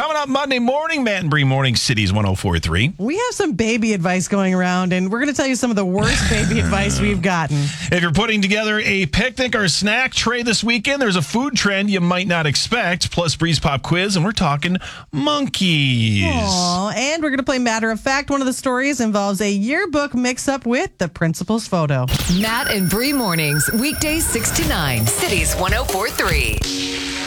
Coming up Monday morning, Matt and Bree Morning Cities 104.3. We have some baby advice going around, and we're going to tell you some of the worst baby advice we've gotten. If you're putting together a picnic or snack tray this weekend, there's a food trend you might not expect, plus Breeze Pop quiz, and we're talking monkeys. Aww, and we're going to play Matter of Fact. One of the stories involves a yearbook mix-up with the principal's photo. Matt and Bree Mornings, weekdays 6 to 9, Cities 104.3.